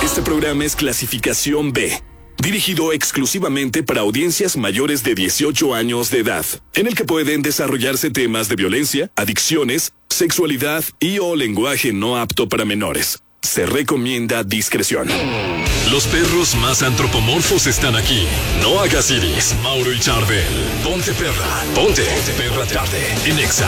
Este programa es clasificación B, dirigido exclusivamente para audiencias mayores de 18 años de edad, en el que pueden desarrollarse temas de violencia, adicciones, sexualidad y o lenguaje no apto para menores. Se recomienda discreción. Los perros más antropomorfos están aquí. No hagas iris. Mauro y Charbel. Ponte perra. Ponte perra tarde. En Exa.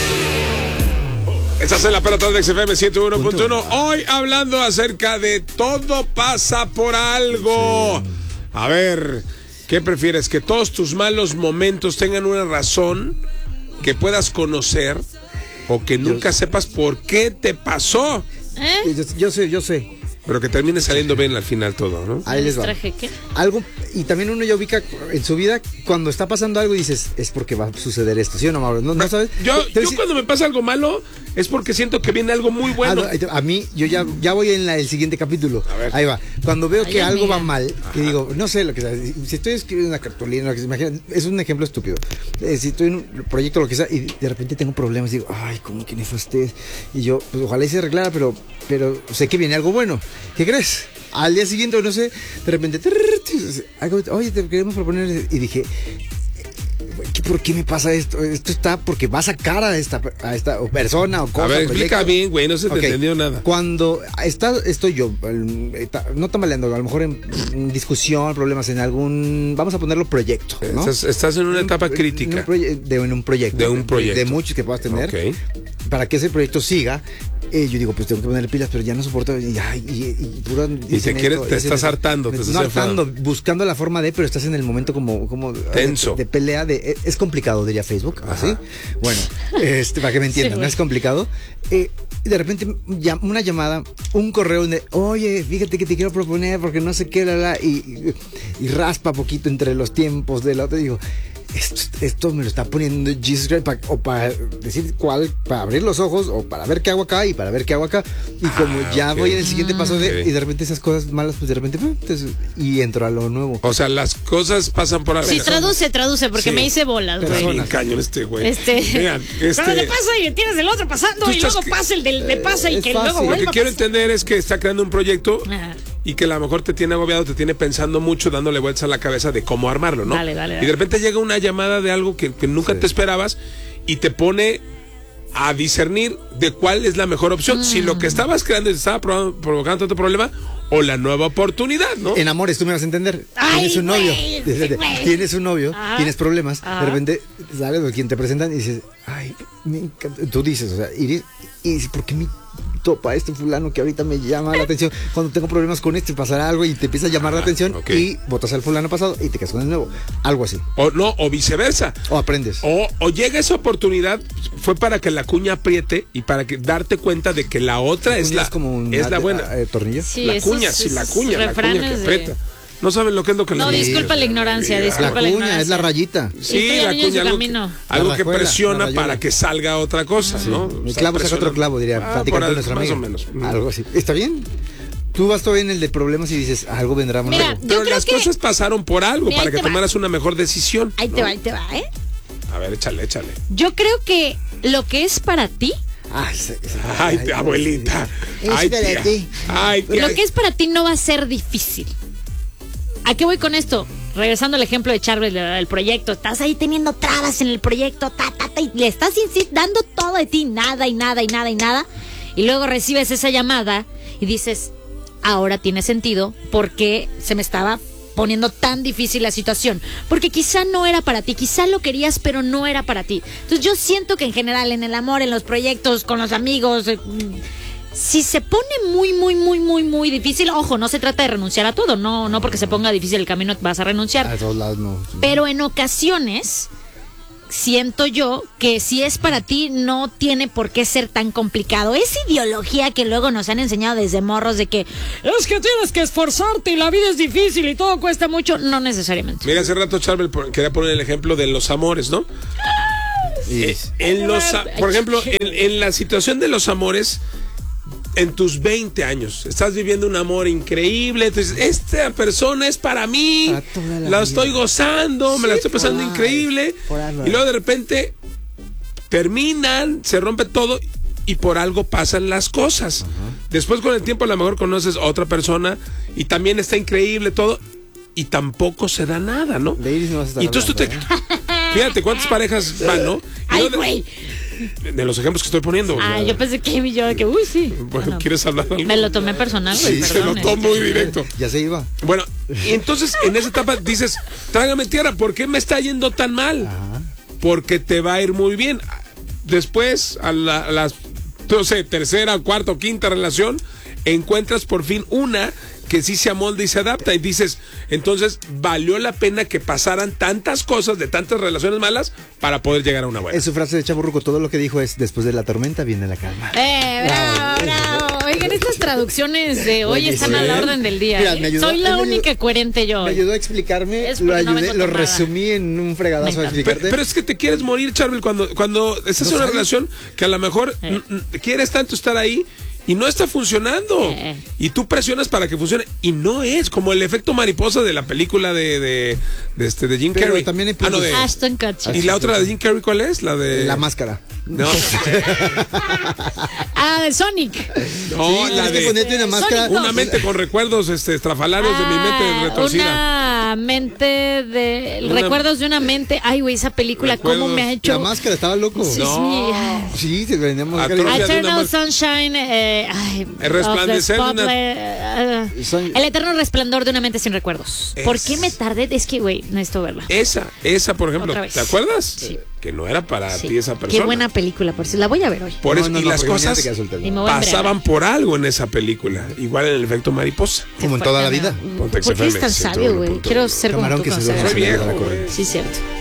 Estás en la perra tarde de XFM 101.1. Hoy hablando acerca de todo pasa por algo. Sí. A ver, ¿qué prefieres? ¿Que todos tus malos momentos tengan una razón que puedas conocer o que nunca sepas por qué te pasó? Yo sé. Pero que termine saliendo bien al final todo, ¿no? Ahí les va. ¿Qué? Algo, y también uno ya ubica en su vida cuando está pasando algo y dices, es porque va a suceder esto, ¿sí o no, Mauro? ¿No sabes? Yo cuando me pasa algo malo es porque siento que viene algo muy bueno. A mí, yo ya voy en el siguiente capítulo. Ahí va. Cuando veo que algo va mal, que digo, no sé lo que sea, si estoy escribiendo una cartulina, es un ejemplo estúpido. Si estoy en un proyecto, lo que sea, y de repente tengo problemas, digo, ay, ¿cómo que nefaste? Y yo, pues ojalá y se arreglara, pero sé que viene algo bueno. ¿Qué crees? Al día siguiente, no sé, de repente, oye, te queremos proponer, y dije, ¿por qué me pasa esto? Esto está porque va a sacar a esta persona o cosa. A ver, explica bien, güey, no se te entendió nada. Cuando estoy yo, no tambaleando, a lo mejor en discusión, problemas en algún, vamos a ponerlo proyecto, ¿no? Estás en una etapa crítica. En un proyecto. De un proyecto. De muchos que puedas tener. Okay. Para que ese proyecto siga. Yo digo, pues tengo que ponerle pilas, pero ya no soporto. Y te estás hartando. No hartando, buscando la forma de, pero estás en el momento como tenso. De pelea. Es complicado, diría Facebook. Así. Bueno, para que me entiendan, sí, ¿no? Es complicado. Y de repente, una llamada, un correo de, oye, fíjate que te quiero proponer porque no sé qué, y raspa poquito entre los tiempos del otro. Y digo, esto me lo está poniendo Jesus Christ, para decir cuál, para abrir los ojos o para ver qué hago acá y para ver qué hago acá. Y como ya voy en el siguiente paso y de repente esas cosas malas, pues de repente y entro a lo nuevo. O sea, las cosas pasan por algo. Sí, traduce, porque me hice bolas, güey. Cañón güey. Vean, pero le pasa y tienes el otro pasando y luego pasa el del le pasa y que fácil. Luego vuelve. Lo que quiero entender es que está creando un proyecto. Ajá. Y que a lo mejor te tiene agobiado, te tiene pensando mucho, dándole vueltas a la cabeza de cómo armarlo, ¿no? Dale. Y de repente llega una llamada de algo que nunca te esperabas y te pone a discernir de cuál es la mejor opción. Si lo que estabas creando estaba provocando tanto problema o la nueva oportunidad, ¿no? En amores, tú me vas a entender. Tienes un novio. Tienes un novio, tienes problemas. De repente sales de quien te presentan y dices, ay, me encanta. Tú dices, o sea, Iris, ¿y por qué me topa este fulano que ahorita me llama la atención? Cuando tengo problemas con pasará algo y te empieza a llamar la atención y botas al fulano pasado y te quedas con el nuevo. Algo así. O no, o viceversa. O aprendes. O llega esa oportunidad, fue para que la cuña apriete y para que darte cuenta de que la otra es la buena. ¿Tornillo? Sí, la cuña que aprieta. No saben lo que es lo que no, disculpa la ignorancia, disculpa la ignorancia. Es la rayita. Sí, la cuña, algo que presiona para que salga otra cosa, ¿no? El clavo saca otro clavo, diría, platicando nuestra amiga. Más o menos. Algo así. ¿Está bien? Tú vas todavía en el de problemas y dices, algo vendrá más. Mira, pero las cosas pasaron por algo, para que tomaras una mejor decisión. Ahí te va, ¿eh? A ver, échale. Yo creo que lo que es para ti. Ay, abuelita. Ay, tía. Lo que es para ti no va a ser difícil. ¿A qué voy con esto? Regresando al ejemplo de Charbel del proyecto. Estás ahí teniendo trabas en el proyecto, y le estás dando todo de ti, nada. Y luego recibes esa llamada y dices, ahora tiene sentido porque se me estaba poniendo tan difícil la situación. Porque quizá no era para ti, quizá lo querías, pero no era para ti. Entonces yo siento que en general, en el amor, en los proyectos, con los amigos, si se pone muy difícil, ojo, no se trata de renunciar a todo, no porque se ponga difícil el camino vas a renunciar. A todos lados no. Pero en ocasiones siento yo que si es para ti no tiene por qué ser tan complicado. Esa ideología que luego nos han enseñado desde morros de que es que tienes que esforzarte y la vida es difícil y todo cuesta mucho, no necesariamente. Mira, hace rato Charbel quería poner el ejemplo de los amores, ¿no? Por ejemplo, en la situación de los amores, en tus 20 años, estás viviendo un amor increíble, entonces esta persona es para mí, la estoy gozando, me la estoy pasando increíble, y luego de repente terminan, se rompe todo y por algo pasan las cosas. Después con el tiempo a lo mejor conoces a otra persona y también está increíble todo y tampoco se da nada, ¿no? De Iris no vas a estar Y entonces fíjate cuántas parejas van, ¿no? Ay, güey. De los ejemplos que estoy poniendo. Yo pensé que uy, sí. Bueno, ¿quieres hablar algo? Me lo tomé personal, güey, Se lo tomo muy directo. Ya se iba. Bueno, y entonces en esa etapa dices, trágame tierra, ¿por qué me está yendo tan mal? Ajá. Porque te va a ir muy bien. Después, a las, no sé, tercera, cuarta o quinta relación, encuentras por fin una que sí se amolda y se adapta y dices, entonces valió la pena que pasaran tantas cosas de tantas relaciones malas para poder llegar a una buena. En su frase de Chavorruco, todo lo que dijo es, después de la tormenta viene la calma. Bravo. Oigan, estas traducciones de hoy Oye, están a la orden del día. Mira, me ayudó- Soy la única coherente yo. Me ayudó a explicarme, Es lo porque no ayudé, vengo lo tomada. resumí en un fregadazo a Me explicarte. Pero es que te quieres morir, Charbel, cuando estás en una sabes. relación que a lo mejor quieres tanto estar ahí y no está funcionando. Y tú presionas para que funcione y no es como el efecto mariposa de la película de Jim Pero Carrey. también hay no, de, Ashton Kutcher. ¿y la otra, la de Jim Carrey, cuál es? La de... La máscara. No, De Sonic. no, Sí, la tienes que de... ponerte una máscara. Sónico. Una mente con recuerdos estrafalarios de mi mente retorcida. Una mente de... Una- Recuerdos de una mente. Ay, güey, esa película, ¿cómo Recuerdos. me ha hecho? La máscara, estaba loco. Sí, No. Sí, se vendía máscara. Atroz. Eternal Sunshine, El resplandecer of the de una- spotlight, el eterno resplandor de una mente sin recuerdos. ¿Por qué me tardé? Es que, güey, necesito verla. Esa, por ejemplo, Otra vez. ¿te acuerdas? Sí. Que no era para Sí. ti esa persona. Qué buena película, por si la voy a ver hoy. Por eso, y las porque mañana cosas te quedas soltero. Y me voy a pasaban por algo en esa película. Igual en el efecto mariposa. Como en toda la vida. Ponte ¿Por qué es XFM, tan sabio, güey? 101.1. Quiero ser como Camarón tú que con se duerme. Soy saber. viejo, güey. Sí, cierto.